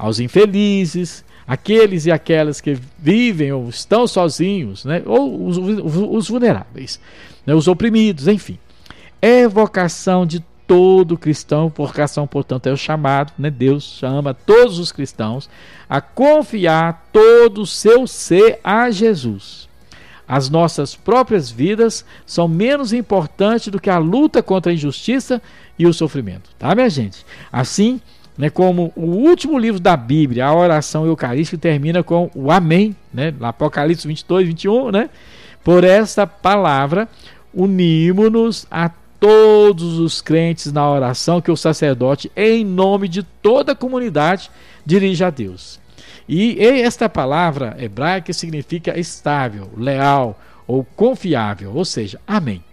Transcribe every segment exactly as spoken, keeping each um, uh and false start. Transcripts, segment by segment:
aos infelizes, aqueles e aquelas que vivem ou estão sozinhos, né? Ou os, os vulneráveis, né? Os oprimidos, enfim. É vocação de todo cristão, vocação, portanto, é o chamado, né? Deus chama todos os cristãos a confiar todo o seu ser a Jesus. As nossas próprias vidas são menos importantes do que a luta contra a injustiça e o sofrimento, tá, minha gente? Assim, né, como o último livro da Bíblia, a oração eucarística, termina com o Amém, né? Apocalipse vinte e dois, vinte e um, né? Por esta palavra, unimos-nos a todos os crentes na oração que o sacerdote, em nome de toda a comunidade, dirige a Deus. E esta palavra hebraica significa estável, leal ou confiável, ou seja, amém.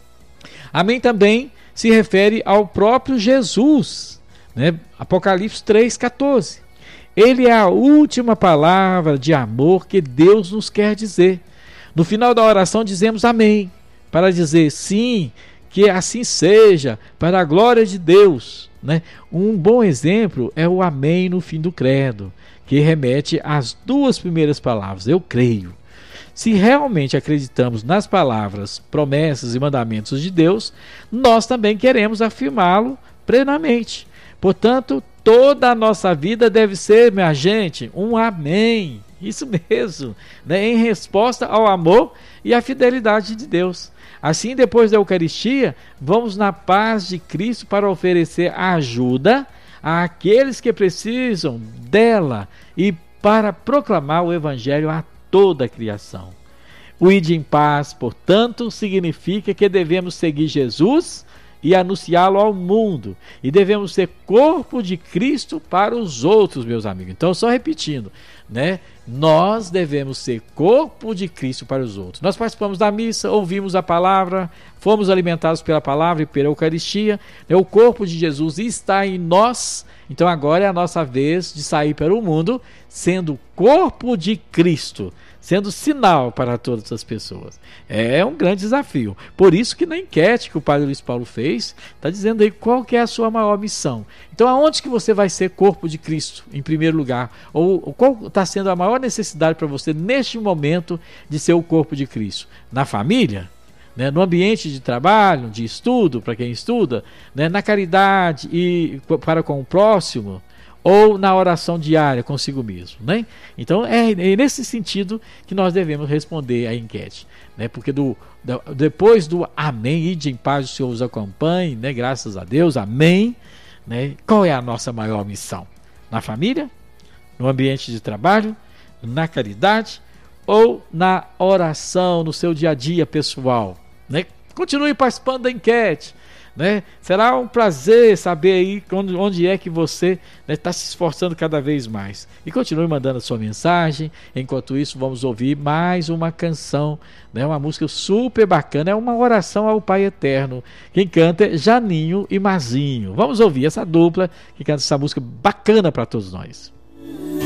Amém também se refere ao próprio Jesus, né? Apocalipse três, quatorze. Ele é a última palavra de amor que Deus nos quer dizer. No final da oração dizemos amém, para dizer sim, que assim seja, para a glória de Deus, né? Um bom exemplo é o amém no fim do credo, que remete às duas primeiras palavras, eu creio. Se realmente acreditamos nas palavras, promessas e mandamentos de Deus, nós também queremos afirmá-lo plenamente. Portanto, toda a nossa vida deve ser, minha gente, um amém. Isso mesmo, né? Em resposta ao amor e à fidelidade de Deus. Assim, depois da Eucaristia, vamos na paz de Cristo para oferecer ajuda àqueles que precisam dela e para proclamar o Evangelho a toda a criação. O ide em paz, portanto, significa que devemos seguir Jesus e anunciá-lo ao mundo. E devemos ser corpo de Cristo para os outros, meus amigos. Então, só repetindo, né? Nós devemos ser corpo de Cristo para os outros. Nós participamos da missa, ouvimos a palavra, fomos alimentados pela palavra e pela Eucaristia. O corpo de Jesus está em nós. Então agora é a nossa vez de sair para o mundo sendo corpo de Cristo, sendo sinal para todas as pessoas. É um grande desafio. Por isso que na enquete que o Padre Luiz Paulo fez, está dizendo aí qual que é a sua maior missão. Então aonde que você vai ser corpo de Cristo, em primeiro lugar? Ou qual está sendo a maior necessidade para você neste momento de ser o corpo de Cristo? Na família? Né, no ambiente de trabalho, de estudo, para quem estuda, né, na caridade e para com o próximo, ou na oração diária consigo mesmo, né? Então é, é nesse sentido que nós devemos responder à enquete, né? Porque do, do, depois do amém, ide em paz, o Senhor os acompanhe, né? Graças a Deus, amém, né? Qual é a nossa maior missão? Na família? No ambiente de trabalho? Na caridade? Ou na oração, no seu dia a dia pessoal? Né? Continue participando da enquete, né? Será um prazer saber aí onde, onde é que você está, né, se esforçando cada vez mais. E continue mandando a sua mensagem. Enquanto isso, vamos ouvir mais uma canção, né? Uma música super bacana, é uma oração ao Pai Eterno. Quem canta é Janinho e Mazinho. Vamos ouvir essa dupla que canta essa música bacana para todos nós.